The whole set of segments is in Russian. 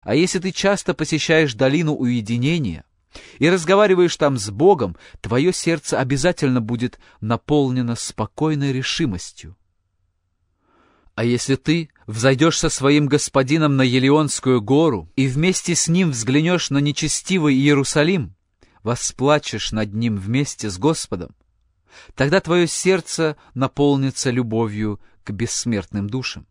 А если ты часто посещаешь долину уединения и разговариваешь там с Богом, твое сердце обязательно будет наполнено спокойной решимостью. А если ты взойдешь со своим господином на Елеонскую гору и вместе с ним взглянешь на нечестивый Иерусалим, восплачешь над ним вместе с Господом, тогда твое сердце наполнится любовью к бессмертным душам.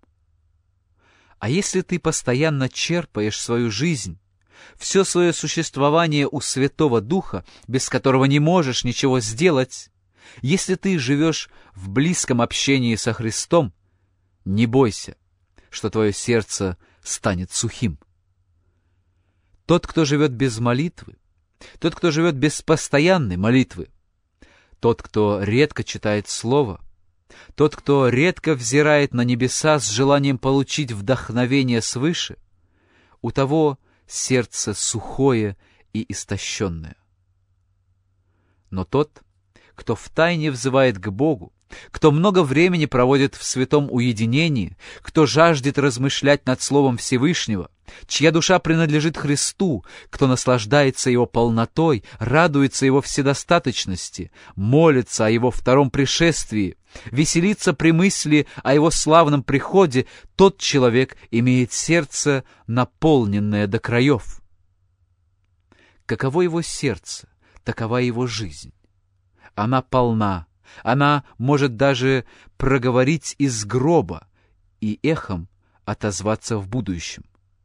А если ты постоянно черпаешь свою жизнь, все свое существование у Святого Духа, без которого не можешь ничего сделать, если ты живешь в близком общении со Христом, не бойся, что твое сердце станет сухим. Тот, кто живет без молитвы, тот, кто живет без постоянной молитвы, тот, кто редко читает Слово, тот, кто редко взирает на небеса с желанием получить вдохновение свыше, у того сердце сухое и истощенное. Но тот, кто втайне взывает к Богу, кто много времени проводит в святом уединении, кто жаждет размышлять над Словом Всевышнего, чья душа принадлежит Христу, кто наслаждается Его полнотой, радуется Его вседостаточности, молится о Его втором пришествии, веселится при мысли о Его славном приходе, тот человек имеет сердце, наполненное до краев. Каково его сердце, такова его жизнь. Она полна, она может даже проговорить из гроба и эхом отозваться в будущем.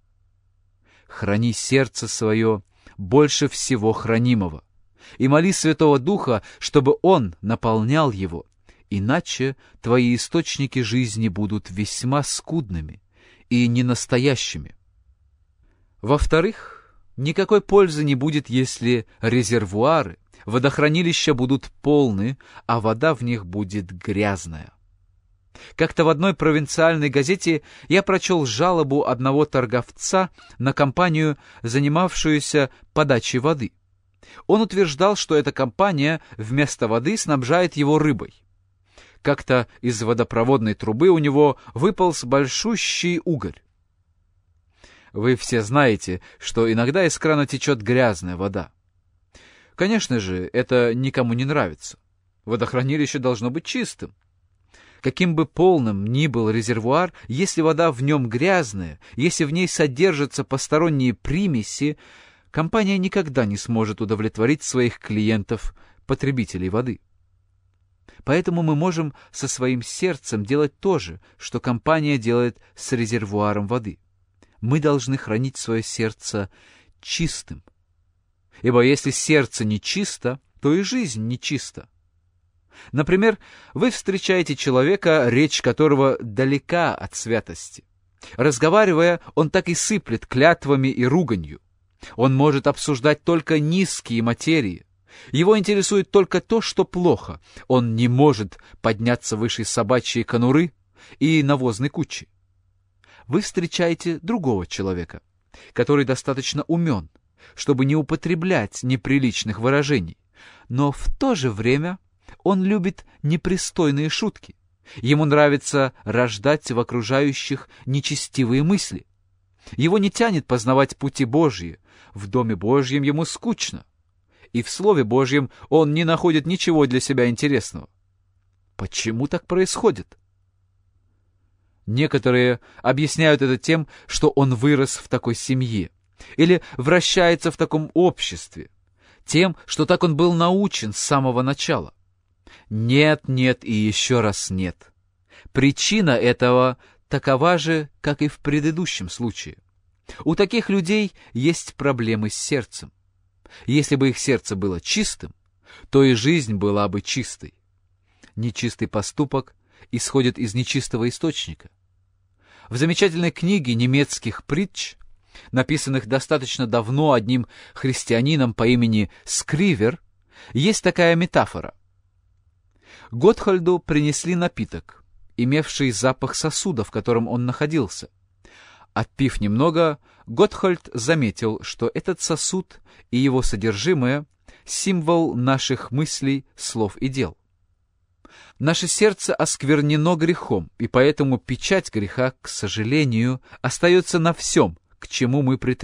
Храни сердце свое больше всего хранимого, и моли Святого Духа, чтобы Он наполнял его, иначе твои источники жизни будут весьма скудными и ненастоящими. Во-вторых, никакой пользы не будет, если резервуары, водохранилища будут полны, а вода в них будет грязная. Как-то в одной провинциальной газете я прочел жалобу одного торговца на компанию, занимавшуюся подачей воды. Он утверждал, что эта компания вместо воды снабжает его рыбой. Как-то из водопроводной трубы у него выполз большущий угорь. Вы все знаете, что иногда из крана течет грязная вода. Конечно же, это никому не нравится. Водохранилище должно быть чистым. Каким бы полным ни был резервуар, если вода в нем грязная, если в ней содержатся посторонние примеси, компания никогда не сможет удовлетворить своих клиентов, потребителей воды. Поэтому мы можем со своим сердцем делать то же, что компания делает с резервуаром воды. Мы должны хранить свое сердце чистым. Ибо если сердце нечисто, то и жизнь нечиста. Например, вы встречаете человека, речь которого далека от святости. Разговаривая, он так и сыплет клятвами и руганью. Он может обсуждать только низкие материи. Его интересует только то, что плохо. Он не может подняться выше собачьей конуры и навозной кучи. Вы встречаете другого человека, который достаточно умен, чтобы не употреблять неприличных выражений, но в то же время он любит непристойные шутки. Ему нравится рождать в окружающих нечестивые мысли. Его не тянет познавать пути Божьи. В Доме Божьем ему скучно. И в Слове Божьем он не находит ничего для себя интересного. Почему так происходит? Некоторые объясняют это тем, что он вырос в такой семье или вращается в таком обществе, тем, что так он был научен с самого начала. Нет, нет и еще раз нет. Причина этого такова же, как и в предыдущем случае. У таких людей есть проблемы с сердцем. Если бы их сердце было чистым, то и жизнь была бы чистой. Нечистый поступок исходит из нечистого источника. В замечательной книге немецких притч, написанных достаточно давно одним христианином по имени Скривер, есть такая метафора. Готхальду принесли напиток, имевший запах сосуда, в котором он находился. Отпив немного, Готхальд заметил, что этот сосуд и его содержимое — символ наших мыслей, слов и дел. Наше сердце осквернено грехом, и поэтому печать греха, к сожалению, остается на всем, к чему мы